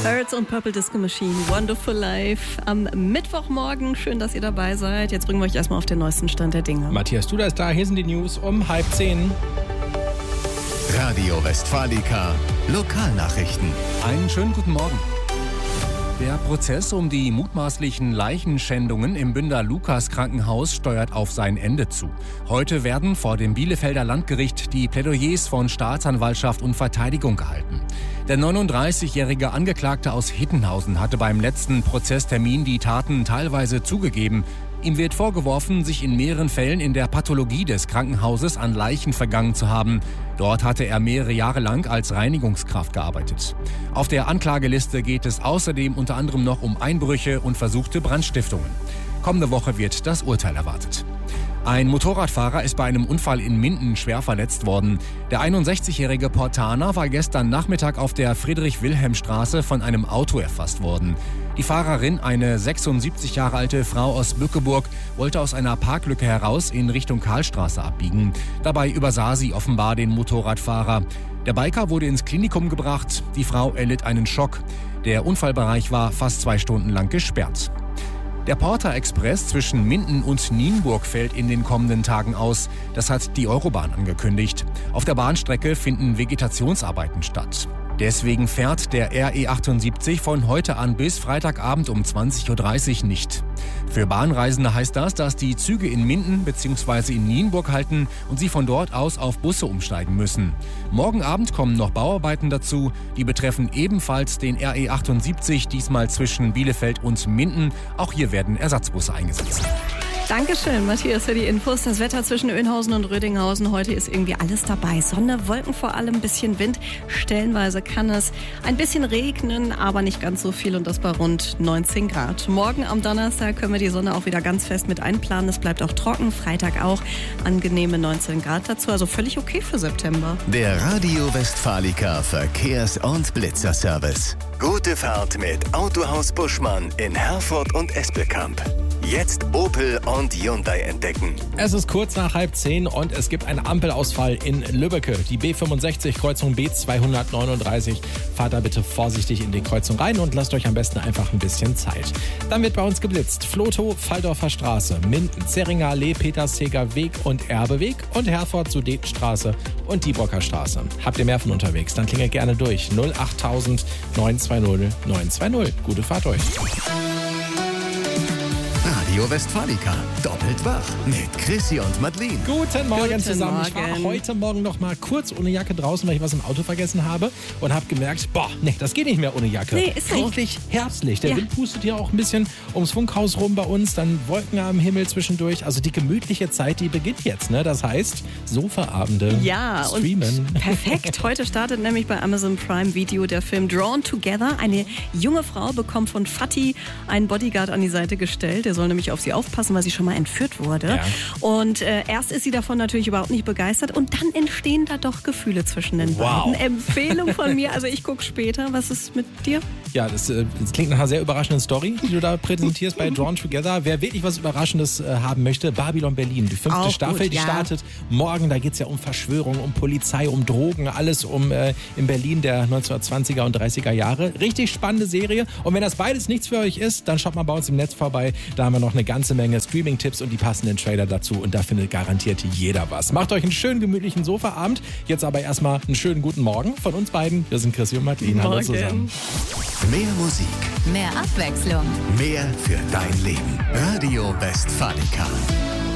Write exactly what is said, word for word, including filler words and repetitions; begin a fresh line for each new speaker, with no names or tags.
Birds und Purple Disco Machine, Wonderful Life am Mittwochmorgen. Schön, dass ihr dabei seid. Jetzt bringen wir euch erstmal auf den neuesten Stand der Dinge.
Matthias Duda ist da. Hier sind die News um halb zehn.
Radio Westfalica, Lokalnachrichten.
Einen schönen guten Morgen. Der Prozess um die mutmaßlichen Leichenschändungen im Bünder Lukas-Krankenhaus steuert auf sein Ende zu. Heute werden vor dem Bielefelder Landgericht die Plädoyers von Staatsanwaltschaft und Verteidigung gehalten. Der neununddreißigjährige Angeklagte aus Hittenhausen hatte beim letzten Prozesstermin die Taten teilweise zugegeben. Ihm wird vorgeworfen, sich in mehreren Fällen in der Pathologie des Krankenhauses an Leichen vergangen zu haben. Dort hatte er mehrere Jahre lang als Reinigungskraft gearbeitet. Auf der Anklageliste geht es außerdem unter anderem noch um Einbrüche und versuchte Brandstiftungen. Kommende Woche wird das Urteil erwartet. Ein Motorradfahrer ist bei einem Unfall in Minden schwer verletzt worden. Der einundsechzigjährige Portaner war gestern Nachmittag auf der Friedrich-Wilhelm-Straße von einem Auto erfasst worden. Die Fahrerin, eine sechsundsiebzig Jahre alte Frau aus Bückeburg, wollte aus einer Parklücke heraus in Richtung Karlstraße abbiegen. Dabei übersah sie offenbar den Motorradfahrer. Der Biker wurde ins Klinikum gebracht. Die Frau erlitt einen Schock. Der Unfallbereich war fast zwei Stunden lang gesperrt. Der Porter Express zwischen Minden und Nienburg fällt in den kommenden Tagen aus. Das hat die Eurobahn angekündigt. Auf der Bahnstrecke finden Vegetationsarbeiten statt. Deswegen fährt der R E achtundsiebzig von heute an bis Freitagabend um zwanzig Uhr dreißig nicht. Für Bahnreisende heißt das, dass die Züge in Minden bzw. in Nienburg halten und sie von dort aus auf Busse umsteigen müssen. Morgen Abend kommen noch Bauarbeiten dazu. Die betreffen ebenfalls den R E achtundsiebzig, diesmal zwischen Bielefeld und Minden. Auch hier werden Ersatzbusse eingesetzt.
Dankeschön, Matthias, für die Infos. Das Wetter zwischen Oeynhausen und Rödinghausen heute ist irgendwie alles dabei. Sonne, Wolken vor allem, ein bisschen Wind. Stellenweise kann es ein bisschen regnen, aber nicht ganz so viel und das bei rund neunzehn Grad. Morgen am Donnerstag können wir die Sonne auch wieder ganz fest mit einplanen. Es bleibt auch trocken, Freitag auch angenehme neunzehn Grad dazu. Also völlig okay für September.
Der Radio Westfalica Verkehrs- und Blitzerservice. Gute Fahrt mit Autohaus Buschmann in Herford und Espelkamp. Jetzt Opel und Hyundai entdecken.
Es ist kurz nach halb zehn und es gibt einen Ampelausfall in Lübbecke. Die B fünfundsechzig, Kreuzung B zweihundertneununddreißig. Fahrt da bitte vorsichtig in die Kreuzung rein und lasst euch am besten einfach ein bisschen Zeit. Dann wird bei uns geblitzt. Flotow, Falldorfer Straße, Minden, Zeringer Allee, Petersteger Weg und Erbeweg und Herford, Sudetenstraße und Dieburger Straße. Habt ihr mehr von unterwegs? Dann klingelt gerne durch. null achttausend neunhundertzweißig neunhundertzweißig. Gute Fahrt euch.
Radio Westfalica, doppelt wach mit Chrissy und Madeline.
Guten Morgen
Guten
zusammen. Ich war
Morgen.
heute Morgen noch mal kurz ohne Jacke draußen, weil ich was im Auto vergessen habe und habe gemerkt, boah, nee, das geht nicht mehr ohne Jacke.
Nee, ist so.
Richtig herbstlich. Der
Ja.
Wind pustet hier auch ein bisschen ums Funkhaus rum bei uns, dann Wolken am Himmel zwischendurch. Also die gemütliche Zeit, die beginnt jetzt, ne? Das heißt, Sofaabende,
Ja,
streamen.
und perfekt. Heute startet nämlich bei Amazon Prime Video der Film Drawn Together. Eine junge Frau bekommt von Fatih einen Bodyguard an die Seite gestellt. Der soll nämlich auf sie aufpassen, weil sie schon mal entführt wurde.
Ja.
Und äh, erst ist sie davon natürlich überhaupt nicht begeistert und dann entstehen da doch Gefühle zwischen den
Wow.
beiden. Empfehlung von mir, also ich gucke später. Was ist mit dir?
Ja, das, äh, das klingt nach einer sehr überraschenden Story, die du da präsentierst bei Drawn Together. Wer wirklich was Überraschendes äh, haben möchte, Babylon Berlin, die fünfte
Auch
Staffel,
gut,
die
ja.
startet morgen. Da geht es ja um Verschwörung, um Polizei, um Drogen, alles um äh, in Berlin der neunzehnhundertzwanziger und dreißiger Jahre. Richtig spannende Serie. Und wenn das beides nichts für euch ist, dann schaut mal bei uns im Netz vorbei. Da haben wir noch eine ganze Menge Streaming-Tipps und die passenden Trailer dazu. Und da findet garantiert jeder was. Macht euch einen schönen, gemütlichen Sofaabend. Jetzt aber erstmal einen schönen guten Morgen von uns beiden. Wir sind Chrissy und Madeline. Hallo zusammen.
Mehr Musik,
Mehr Abwechslung.
mehr für dein Leben. Radio Westfalica.